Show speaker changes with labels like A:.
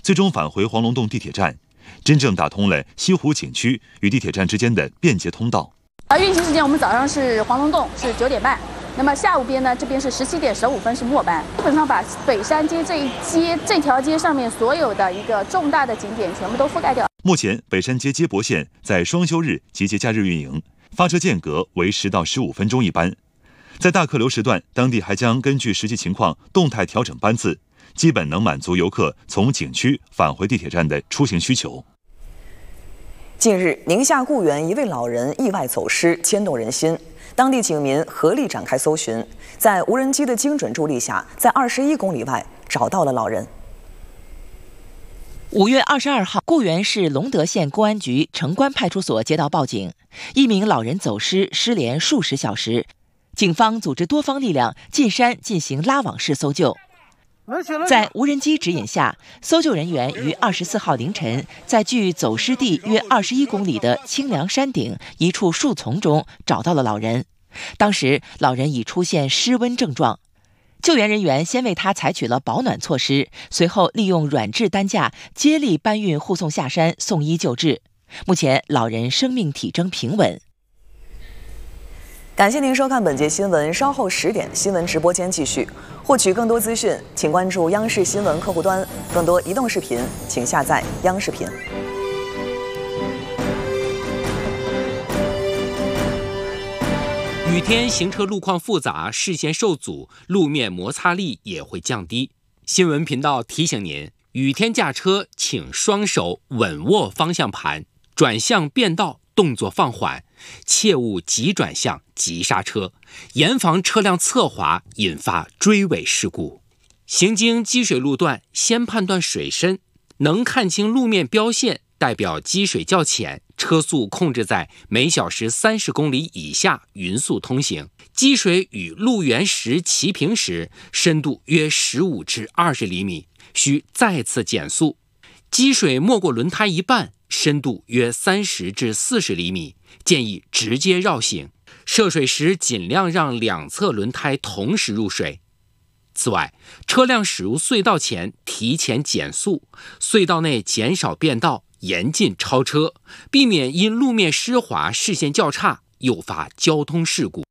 A: 最终返回黄龙洞地铁站，真正打通了西湖景区与地铁站之间的便捷通道。
B: 运行时间我们早上是黄龙洞是9点半，那么下午边呢这边是17点15分是末班，基本上把北山街这条街上面所有的一个重大的景点全部都覆盖掉。
A: 目前北山街接驳线在双休日及节假日运营，发车间隔为10到15分钟一班。在大客流时段，当地还将根据实际情况动态调整班次，基本能满足游客从景区返回地铁站的出行需求。
C: 近日，宁夏固原一位老人意外走失，牵动人心。当地警民合力展开搜寻，在无人机的精准助力下，在21公里外找到了老人。
D: 5月22号，固原市隆德县公安局城关派出所接到报警，一名老人走失，失联数十小时。警方组织多方力量进山进行拉网式搜救。在无人机指引下，搜救人员于24号凌晨，在距走失地约21公里的清凉山顶一处树丛中找到了老人。当时，老人已出现失温症状。救援人员先为他采取了保暖措施，随后利用软质担架接力搬运护送下山送医救治。目前，老人生命体征平稳。
C: 感谢您收看本节新闻，稍后10点新闻直播间继续。获取更多资讯，请关注央视新闻客户端。更多移动视频，请下载央视频。
E: 雨天行车路况复杂，视线受阻，路面摩擦力也会降低。新闻频道提醒您，雨天驾车请双手稳握方向盘，转向变道动作放缓，切勿急转向、急刹车，严防车辆侧滑引发追尾事故。行经积水路段，先判断水深，能看清路面标线，代表积水较浅，车速控制在每小时30公里以下，匀速通行。积水与路缘石齐平时，深度约15至20厘米，需再次减速。积水没过轮胎一半，深度约30至40厘米，建议直接绕行。涉水时尽量让两侧轮胎同时入水。此外，车辆驶入隧道前提前减速，隧道内减少变道，严禁超车，避免因路面湿滑视线较差诱发交通事故。